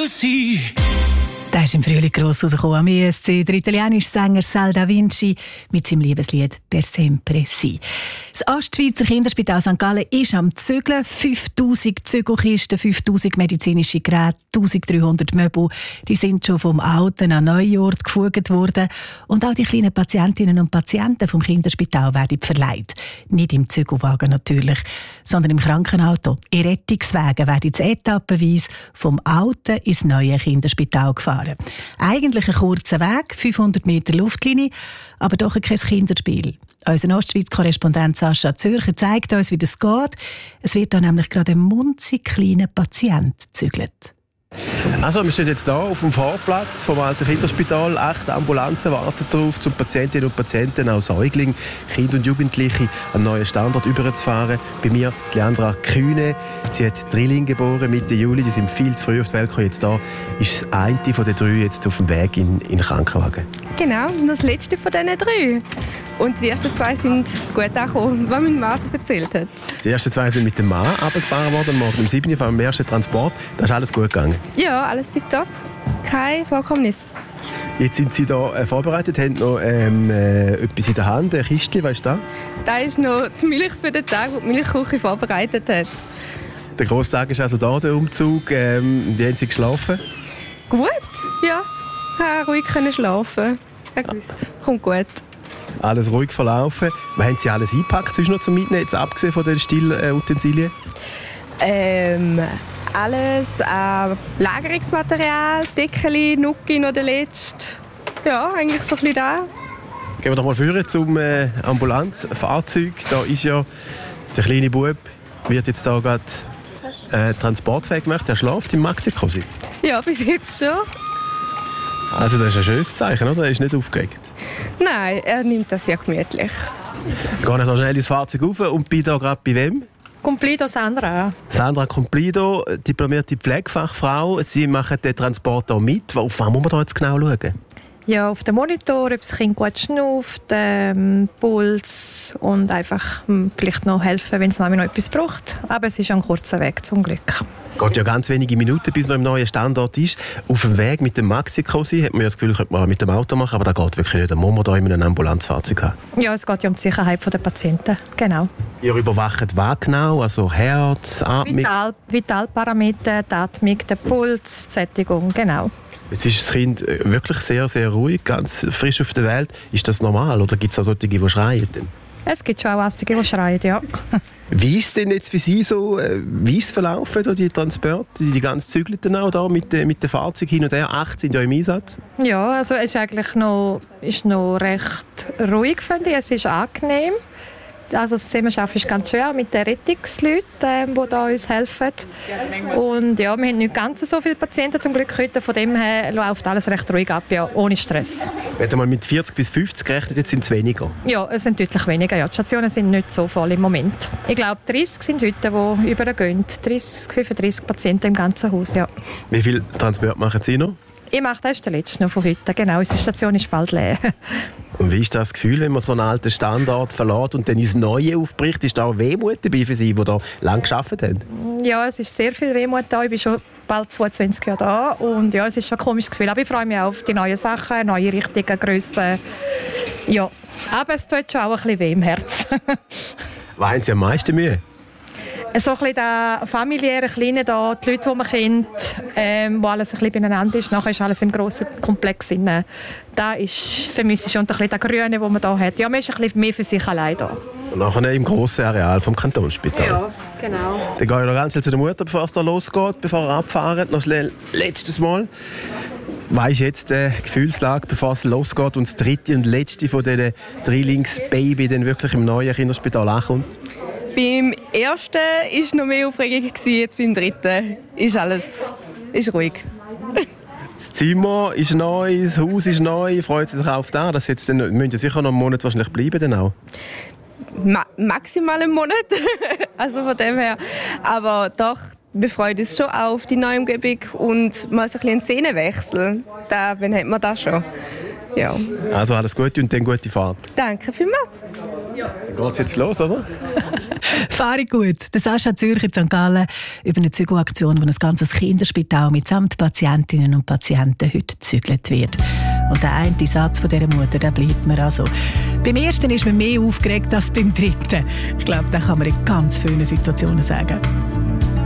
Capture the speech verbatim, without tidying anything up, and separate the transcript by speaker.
Speaker 1: così.
Speaker 2: Der ist im Frühling gross rausgekommen am E S C, der italienische Sänger Sal Da Vinci mit seinem Liebeslied «Per sempre si». Das Ostschweizer Kinderspital Sankt Gallen ist am Zügeln. fünftausend Zügelkisten, fünftausend medizinische Geräte, eintausenddreihundert Möbel, die sind schon vom alten an neuen Ort gefugt worden. Und auch die kleinen Patientinnen und Patienten vom Kinderspital werden verleiht. Nicht im Zügelwagen natürlich, sondern im Krankenauto. In Rettungswagen werden jetzt etappenweise vom alten ins neue Kinderspital gefahren. Eigentlich ein kurzer Weg, fünfhundert Meter Luftlinie, aber doch kein Kinderspiel. Unser Ostschweiz-Korrespondent Sascha Zürcher zeigt uns, wie das geht. Es wird da nämlich gerade ein munzig kleiner Patient gezügelt.
Speaker 3: Also, wir stehen jetzt hier auf dem Fahrplatz vom alten Kinderspital. Acht Ambulanzen warten darauf, um Patientinnen und Patienten, auch Säuglinge, Kinder und Jugendliche, an einen neuen Standort überzufahren. Bei mir die Leandra Kühne. Sie hat Drilling geboren Mitte Juli. Die sind viel zu früh auf die Welt gekommen. Jetzt da ist das eine von den drei jetzt auf dem Weg in, in den Krankenwagen.
Speaker 4: Genau, das letzte von diesen drei. Und die ersten zwei sind gut angekommen, was mein Mann so erzählt hat.
Speaker 3: Die ersten zwei sind mit dem Mann abgefahren worden, morgen um sieben Uhr vom ersten Transport. Da ist alles gut gegangen?
Speaker 4: Ja, alles tipptopp. Kein Vorkommnis.
Speaker 3: Jetzt sind Sie hier äh, vorbereitet, haben noch ähm, äh, etwas in der Hand, ein Kistchen, was ist das?
Speaker 4: Das ist noch die Milch für den Tag, die die Milchküche vorbereitet hat.
Speaker 3: Der grosse Tag ist also da, der Umzug. Ähm, wie haben Sie geschlafen?
Speaker 4: Gut, ja. Ich konnte ruhig schlafen. Ich gewusst, kommt gut.
Speaker 3: Alles ruhig verlaufen. Was haben Sie alles eingepackt, sonst noch zum Mitnehmen, jetzt abgesehen von den Stillutensilien?
Speaker 4: Ähm, alles äh, Lagerungsmaterial, Deckeli, Nuki noch der letzte. Ja, eigentlich so ein bisschen da.
Speaker 3: Gehen wir doch mal führen zum äh, Ambulanzfahrzeug. Da ist ja der kleine Bub, wird jetzt da gerade äh, transportfähig gemacht. Er schläft im Maxiko.
Speaker 4: Ja, bis jetzt schon.
Speaker 3: Also das ist ein schönes Zeichen, oder? Er ist nicht aufgeregt.
Speaker 4: Nein, er nimmt das ja gemütlich.
Speaker 3: Gehen wir so schnell ins Fahrzeug rauf und bin da gerade bei wem?
Speaker 5: Complido Sandra.
Speaker 3: Sandra Complido, diplomierte Pflegefachfrau. Sie machen den Transport hier mit. Auf was muss man da jetzt genau schauen?
Speaker 5: Ja, auf dem Monitor, ob das Kind gut schnauft, ähm, Puls und einfach hm, vielleicht noch helfen, wenn es Mami noch etwas braucht. Aber es ist ein kurzer Weg, zum Glück.
Speaker 3: Geht ja ganz wenige Minuten, bis man im neuen Standort ist. Auf dem Weg mit dem Maxi-Cosi hat man ja das Gefühl, könnte man mit dem Auto machen, aber das geht wirklich nicht. Da muss man da in einem Ambulanzfahrzeug haben.
Speaker 5: Ja, es geht ja um die Sicherheit der Patienten, genau.
Speaker 3: Ihr überwacht was genau? Also Herz, Atmung?
Speaker 5: Vital, Vitalparameter, die Atmung, der Puls, die Sättigung, genau.
Speaker 3: Jetzt ist das Kind wirklich sehr, sehr ruhig, ganz frisch auf der Welt. Ist das normal oder gibt es auch solche, die schreien?
Speaker 5: Es gibt schon auch Astige, die schreien, ja.
Speaker 3: Wie ist es denn jetzt für Sie so, wie ist es verlaufen, die Transporte, die, die ganzen Zügelten auch da mit, mit den Fahrzeugen hin und her? Acht sind ja im Einsatz.
Speaker 5: Ja, also es ist eigentlich noch, ist noch recht ruhig, finde ich. Es ist angenehm. Also das Zusammenarbeiten ist ganz schön, auch mit den Rettungsleuten, äh, die da uns helfen. Und ja, wir haben nicht ganz so viele Patienten zum Glück heute, von dem her läuft alles recht ruhig ab, ja, ohne Stress.
Speaker 3: Wenn man mit vierzig bis fünfzig gerechnet, jetzt sind es weniger?
Speaker 5: Ja, es sind deutlich weniger. Ja. Die Stationen sind nicht so voll im Moment. Ich glaube, dreißig sind heute, die übergehen. dreißig, fünfunddreißig Patienten im ganzen Haus, ja.
Speaker 3: Wie viel Transport machen Sie noch?
Speaker 5: Ich mache das der letzte noch von heute, genau. Unsere Station ist bald leer.
Speaker 3: Und wie ist das Gefühl, wenn man so einen alten Standort verlässt und dann ins Neue aufbricht? Ist da auch Wehmut dabei für Sie, die da lange gearbeitet haben?
Speaker 5: Ja, es ist sehr viel Wehmut da. Ich bin schon bald zweiundzwanzig Jahre da und ja, es ist schon ein komisches Gefühl. Aber ich freue mich auch auf die neuen Sachen, neue Richtungen, Grössen. Ja, aber es tut schon auch ein bisschen weh im Herz.
Speaker 3: Was haben Sie am meisten Mühe?
Speaker 5: So ein bisschen der familiäre Kleine da, die Leute, die man kennt, ähm, wo alles ein bisschen beieinander ist. Nachher ist alles im grossen Komplex drin. Da ist für mich schon ein bisschen der Grüne, den man hier hat. Ja, man ist ein bisschen mehr für sich allein da. Und
Speaker 3: nachher im grossen Areal vom Kantonsspital.
Speaker 5: Ja, genau.
Speaker 3: Dann gehe ich noch ganz schnell zu der Mutter, bevor es da losgeht, bevor er abfahren. Noch schnell letztes Mal. Was ist jetzt die Gefühlslage, bevor es losgeht und das dritte und letzte von diesen Drillingsbaby dann wirklich im neuen Kinderspital ankommt?
Speaker 4: Beim ersten war noch mehr Aufregung, jetzt beim dritten ist alles ist ruhig.
Speaker 3: Das Zimmer ist neu, das Haus ist neu, freut sich auf das. Das jetzt dann, müssen Sie sicher noch einen Monat wahrscheinlich bleiben dann auch?
Speaker 4: Ma- maximal einen Monat, also von dem her. Aber doch, wir freuen uns schon auch auf die neue Umgebung und mal so ein bisschen einen Szenenwechsel. Da, wann hat man das schon? Ja.
Speaker 3: Also alles Gute und dann gute Fahrt.
Speaker 4: Danke vielmals.
Speaker 3: Dann geht es jetzt los, oder?
Speaker 2: Fahre gut. Der Sascha Zürcher Sankt Gallen über eine Zügelaktion, wo ein ganzes Kinderspital mitsamt Patientinnen und Patienten heute gezügelt wird. Und der eine Satz von dieser Mutter, der bleibt mir also. Beim ersten ist man mehr aufgeregt als beim dritten. Ich glaube, das kann man in ganz vielen Situationen sagen.